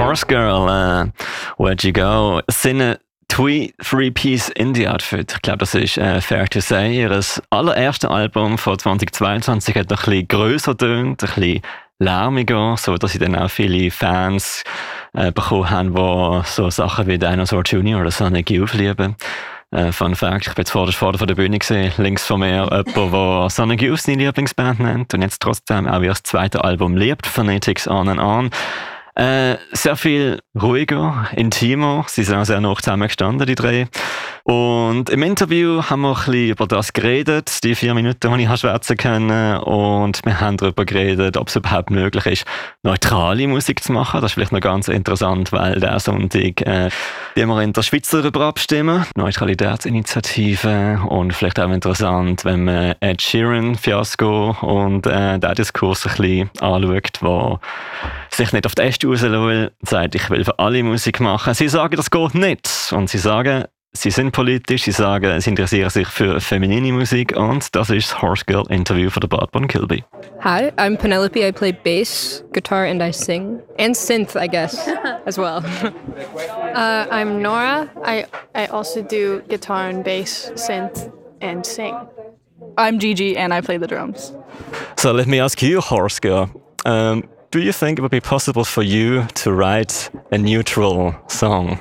Horse Girl, Where'd You Go? Es sind Three-Piece Indie-Outfit. Ich glaube, das ist fair to say. Ihr allererstes Album von 2022 hat noch ein bisschen grösser tönt, ein bisschen lärmiger, so dass sie dann auch viele Fans bekommen haben, die so Sachen wie Dinosaur Jr. oder Sonic Youth lieben. Fun Fact, ich bin jetzt vor der Bühne gesehen, links von mir jemand, der Sonic Youth seine Lieblingsband nennt und jetzt trotzdem auch wie das zweite Album liebt, Phonetics On and On. Sehr viel ruhiger, intimer. Sie sind auch sehr nah zusammen gestanden, die drei. Und im Interview haben wir ein bisschen über das geredet, die 4 Minuten, die ich schwätzen können. Und wir haben darüber geredet, ob es überhaupt möglich ist, neutrale Musik zu machen. Das ist vielleicht noch ganz interessant, weil der Sonntag, die wir in der Schweiz darüber abstimmen. Neutralitätsinitiative. Und vielleicht auch interessant, wenn man Ed Sheeran Fiasko und der Diskurs ein bisschen anschaut, wo sich nicht auf die Äste rauslassen will, sagt, ich will für alle Musik machen. Sie sagen, das geht nicht. Und sie sagen, sie sind politisch, sie sagen, sie interessieren sich für feminine Musik und das ist das Horse Girl Interview von der Bloodborne Kilby. Hi, I'm Penelope. I play bass, guitar, and I sing. And synth, I guess, as well. I'm Nora. I also do guitar and bass, synth, and sing. I'm Gigi, and I play the drums. So let me ask you, Horse Girl, do you think it would be possible for you to write a neutral song?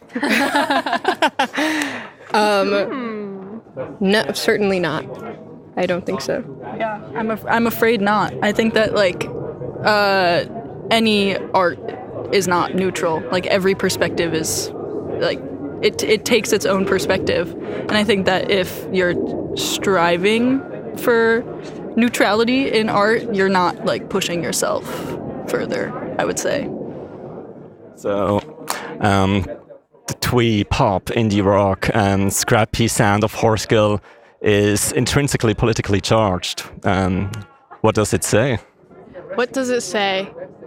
No, certainly not. I don't think so. Yeah, I'm afraid not. I think that any art is not neutral. Like every perspective is it takes its own perspective, and I think that if you're striving for neutrality in art, you're not pushing yourself further, I would say. So, the twee pop, indie rock, and scrappy sound of Horse Girl is intrinsically politically charged. What does it say? What does it say?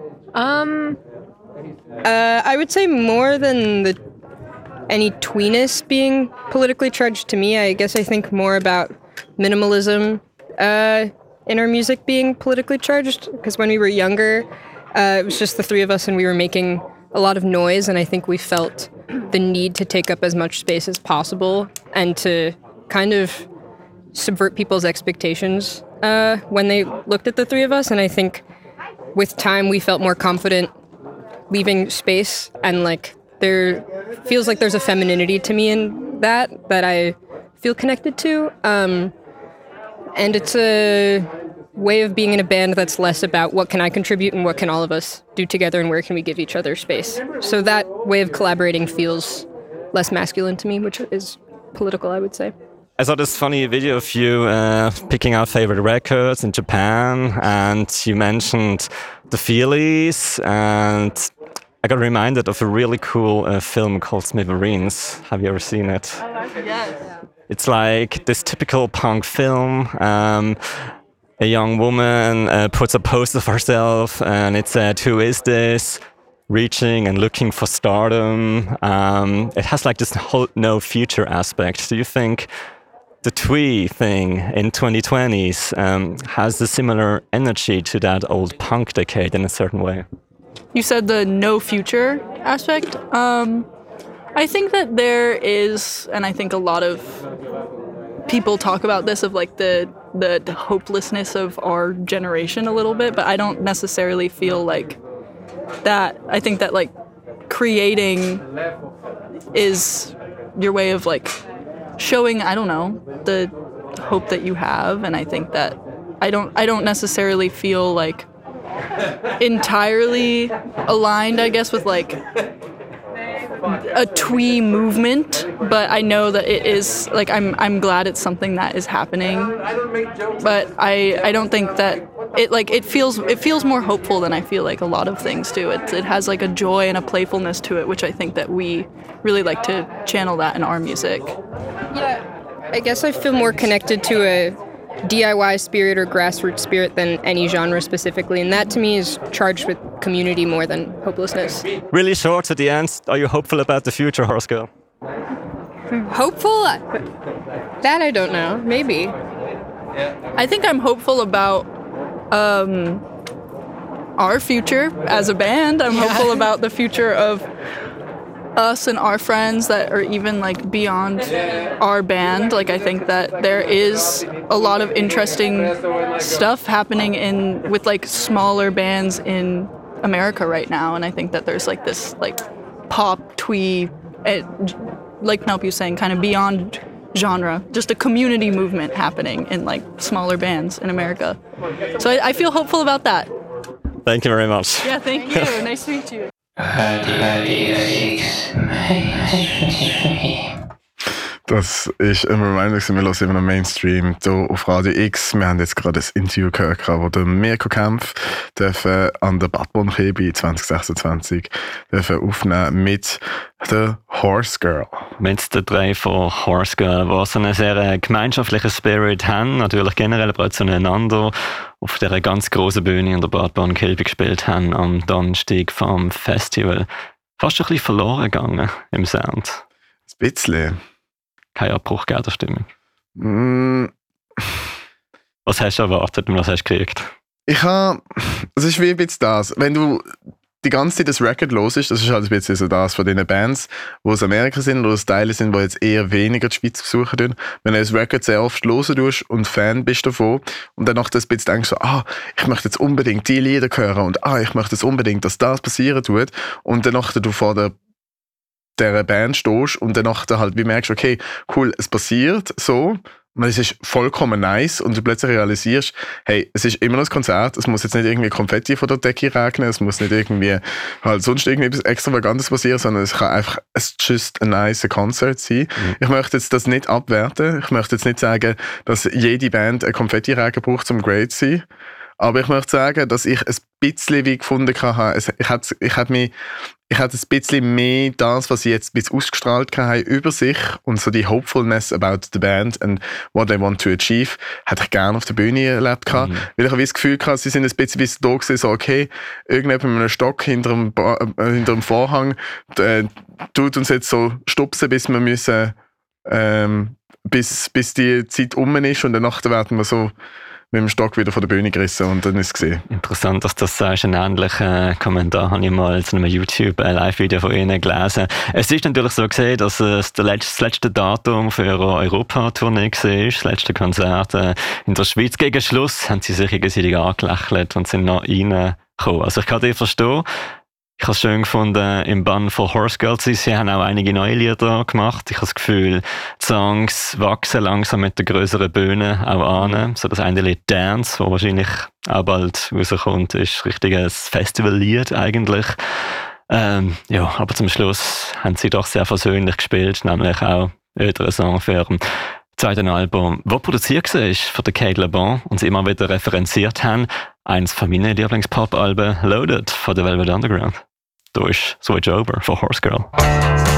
I would say more than any tweeness being politically charged to me. I guess I think more about minimalism in our music being politically charged, because when we were younger, it was just the three of us and we were making a lot of noise, and I think we felt the need to take up as much space as possible and to kind of subvert people's expectations when they looked at the three of us. And I think with time we felt more confident leaving space, and there feels like there's a femininity to me in that I feel connected to. And it's a way of being in a band that's less about what can I contribute and what can all of us do together and where can we give each other space. So that way of collaborating feels less masculine to me, which is political, I would say. I saw this funny video of you picking out favorite records in Japan, and you mentioned the Feelies, and I got reminded of a really cool film called Smithereens. Have you ever seen it? Yes. It's like this typical punk film. A young woman puts a post of herself and it said, "Who is this?" Reaching and looking for stardom. It has this whole no future aspect. Do you think the twee thing in 2020s has a similar energy to that old punk decade in a certain way? You said the no future aspect. I think that there is, and I think a lot of people talk about this, of the hopelessness of our generation a little bit, but I don't necessarily feel like that. I think that creating is your way of showing, I don't know, the hope that you have, and I think that I don't necessarily feel entirely aligned, I guess, with a twee movement, but I know that it is I'm glad it's something that is happening, but I don't think that it feels more hopeful than I feel a lot of things do. It has a joy and a playfulness to it, which I think that we really like to channel that in our music. Yeah, I guess I feel more connected to a DIY spirit or grassroots spirit than any genre specifically, and that to me is charged with community more than hopelessness. Really short at the end. Are you hopeful about the future, Horse Girl? Hopeful? That I don't know. Maybe. I think I'm hopeful about our future as a band. I'm hopeful about the future of us and our friends that are even like beyond our band. Like I think that there is a lot of interesting stuff happening with like smaller bands in America right now, and I think that there's like this like pop twee, like Penelope was saying, kind of beyond genre, just a community movement happening in like smaller bands in America. So I feel hopeful about that. Thank you very much. Yeah, thank you. Nice to meet you. Das ist immer Meinung, wir hören immer noch Mainstream hier auf Radio X. Wir haben jetzt gerade ein Interview gehört, wo der Mirko Kempf an der Badbon-Chemie 2026 aufnehmen mit der Horse Girl. Mit den drei von Horse Girl, die so einen sehr gemeinschaftlichen Spirit haben, natürlich generell aber auch zueinander auf dieser ganz grossen Bühne in der Badbon-Chemie gespielt haben am Donnerstag vom Festival. Fast ein bisschen verloren gegangen im Sound. Ein bisschen. Kein Abbruch gegeben der Stimmung. Was hast du erwartet und was hast du gekriegt? Es ist wie ein bisschen das. Wenn du die ganze Zeit das Record hörst, das ist halt ein bisschen so das von diesen Bands, die aus Amerika sind oder aus Teilen sind, die jetzt eher weniger die Schweiz besuchen tun. Wenn du das Record sehr oft hören tust und Fan bist davon und dann noch das bisschen denkst so, ich möchte jetzt unbedingt die Lieder hören und ich möchte jetzt unbedingt, dass das passieren tut und dann noch du vor der Band stehst und dann halt wie merkst, okay, cool, es passiert so und es ist vollkommen nice und du plötzlich realisierst, hey, es ist immer noch ein Konzert, es muss jetzt nicht irgendwie Konfetti von der Decke regnen, es muss nicht irgendwie halt sonst irgendetwas Extravagantes passieren, sondern es kann einfach just a nice Konzert sein. Ich möchte jetzt das nicht abwerten, ich möchte jetzt nicht sagen, dass jede Band einen Konfetti-Regen braucht, um great zu sein, aber ich möchte sagen, dass ich ein bisschen wie gefunden habe, ich hatte ein bisschen mehr das, was sie jetzt ein bisschen ausgestrahlt haben, über sich und so die Hopefulness about the band and what they want to achieve, hätte ich gerne auf der Bühne erlebt. Weil ich habe das Gefühl hatte, sie sind ein bisschen wie da gewesen, so okay, irgendjemand mit einem Stock hinter dem Vorhang tut uns jetzt so stupsen, bis wir müssen, bis die Zeit um ist und danach werden wir so mit dem Stock wieder von der Bühne gerissen und dann ist es gesehen. Interessant, dass du das sagst. Einen ähnlichen Kommentar habe ich mal zu einem YouTube-Live-Video von Ihnen gelesen. Es ist natürlich so gesehen, dass es das letzte Datum für ihre Europa-Tournee war, das letzte Konzert in der Schweiz. Gegen Schluss haben sie sich gegenseitig angelächelt und sind noch reingekommen. Also ich kann dich verstehen. Ich habe es schön gefunden im Bann von Horse Girls. Sie haben auch einige neue Lieder gemacht. Ich habe das Gefühl, die Songs wachsen langsam mit der grösseren Bühne auch an. So das eine Lied Dance, das wahrscheinlich auch bald rauskommt, ist richtiges Festivallied eigentlich. Aber zum Schluss haben sie doch sehr versöhnlich gespielt, nämlich auch wieder einen Song für ihren zweiten Album, das produziert war von der Kate LeBon und sie immer wieder referenziert haben. Eins von meinen Lieblings-Pop-Alben, Loaded, von der Velvet Underground. Da ist Switch Over von Horse Girl.